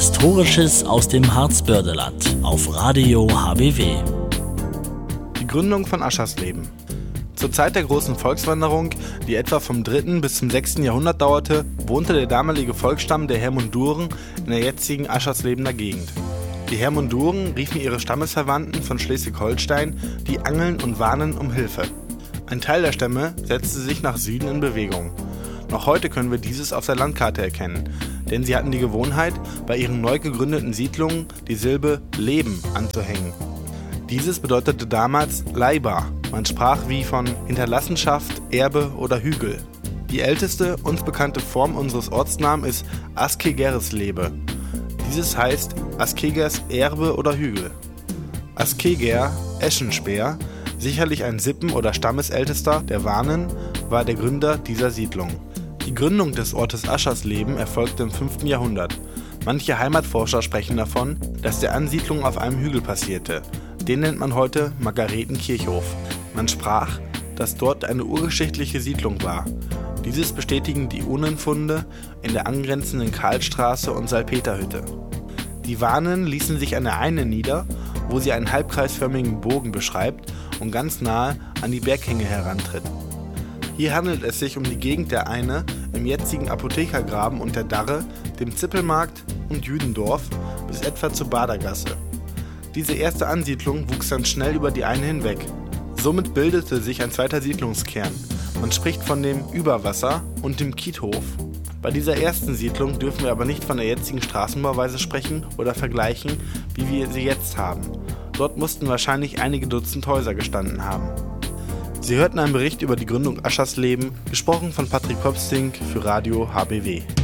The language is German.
Historisches aus dem Harzbördeland auf Radio HBW. Die Gründung von Aschersleben. Zur Zeit der großen Volkswanderung, die etwa vom 3. bis zum 6. Jahrhundert dauerte, wohnte der damalige Volksstamm der Hermunduren in der jetzigen Ascherslebener Gegend. Die Hermunduren riefen ihre Stammesverwandten von Schleswig-Holstein, die Angeln und Warnen, um Hilfe. Ein Teil der Stämme setzte sich nach Süden in Bewegung. Noch heute können wir dieses auf der Landkarte erkennen, denn sie hatten die Gewohnheit, bei ihren neu gegründeten Siedlungen die Silbe Leben anzuhängen. Dieses bedeutete damals Leiber. Man sprach wie von Hinterlassenschaft, Erbe oder Hügel. Die älteste uns bekannte Form unseres Ortsnamens ist Askegerslebe. Dieses heißt Askegers Erbe oder Hügel. Askeger, Eschenspeer, sicherlich ein Sippen- oder Stammesältester der Warnen, war der Gründer dieser Siedlung. Die Gründung des Ortes Aschersleben erfolgte im 5. Jahrhundert. Manche Heimatforscher sprechen davon, dass die Ansiedlung auf einem Hügel passierte. Den nennt man heute Margaretenkirchhof. Man sprach, dass dort eine urgeschichtliche Siedlung war. Dieses bestätigen die Urnenfunde in der angrenzenden Karlstraße und Salpeterhütte. Die Warnen ließen sich an der Eine nieder, wo sie einen halbkreisförmigen Bogen beschreibt und ganz nahe an die Berghänge herantritt. Hier handelt es sich um die Gegend der Eine im jetzigen Apothekergraben und der Darre, dem Zippelmarkt und Jüdendorf bis etwa zur Badergasse. Diese erste Ansiedlung wuchs dann schnell über die Eine hinweg. Somit bildete sich ein zweiter Siedlungskern. Man spricht von dem Überwasser und dem Kiethof. Bei dieser ersten Siedlung dürfen wir aber nicht von der jetzigen Straßenbauweise sprechen oder vergleichen, wie wir sie jetzt haben. Dort mussten wahrscheinlich einige Dutzend Häuser gestanden haben. Sie hörten einen Bericht über die Gründung Aschersleben, gesprochen von Patrick Kopstink für Radio HBW.